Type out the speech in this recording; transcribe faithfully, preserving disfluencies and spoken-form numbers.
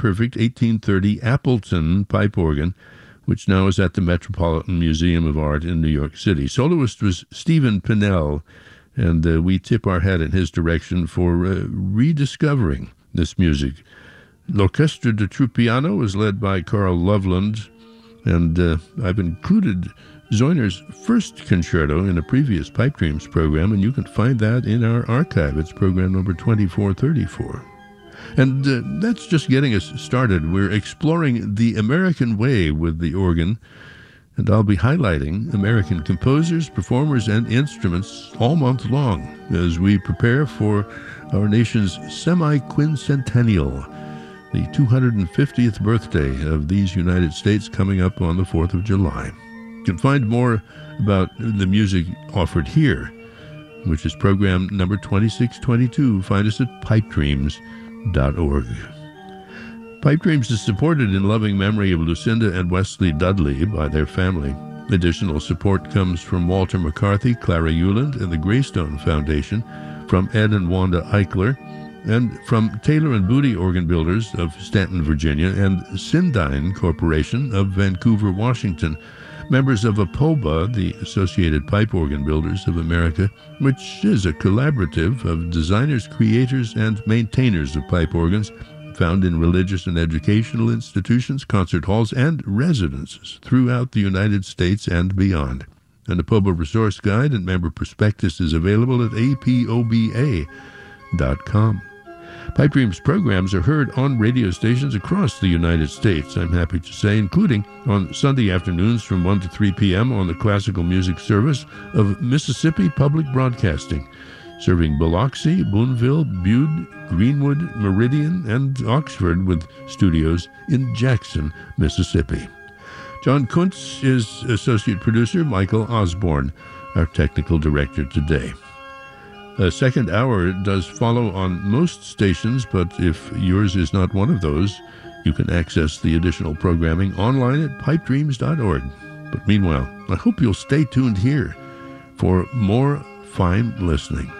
perfect eighteen thirty Appleton pipe organ, which now is at the Metropolitan Museum of Art in New York City. Soloist was Stephen Pinnell, and uh, we tip our hat in his direction for uh, rediscovering this music. L'Orchestre de Troupiano was led by Carl Loveland, and uh, I've included Zoyner's first concerto in a previous Pipe Dreams program, and you can find that in our archive. It's program number twenty-four thirty-four. And uh, that's just getting us started. We're exploring the American way with the organ, and I'll be highlighting American composers, performers, and instruments all month long as we prepare for our nation's semi-quincentennial, the two hundred fiftieth birthday of these United States coming up on the fourth of July. You can find more about the music offered here, which is program number twenty-six twenty-two. Find us at pipe dreams dot org. Pipe Dreams is supported in loving memory of Lucinda and Wesley Dudley by their family. Additional support comes from Walter McCarthy, Clara Euland, and the Greystone Foundation, from Ed and Wanda Eichler, and from Taylor and Booty Organ Builders of Stanton, Virginia, and Syndine Corporation of Vancouver, Washington, members of APOBA, the Associated Pipe Organ Builders of America, which is a collaborative of designers, creators, and maintainers of pipe organs found in religious and educational institutions, concert halls, and residences throughout the United States and beyond. An APOBA resource guide and member prospectus is available at A P O B A dot com. Pipe Dreams programs are heard on radio stations across the United States, I'm happy to say, including on Sunday afternoons from one to three p.m. on the classical music service of Mississippi Public Broadcasting, serving Biloxi, Boonville, Bude, Greenwood, Meridian, and Oxford, with studios in Jackson, Mississippi. John Kuntz is associate producer, Michael Osborne, our technical director today. A second hour does follow on most stations, but if yours is not one of those, you can access the additional programming online at pipe dreams dot org. But meanwhile, I hope you'll stay tuned here for more fine listening.